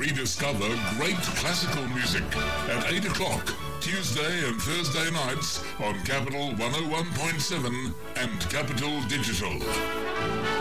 Rediscover great classical music at 8 o'clock, Tuesday and Thursday nights on Capital 101.7 and Capital Digital.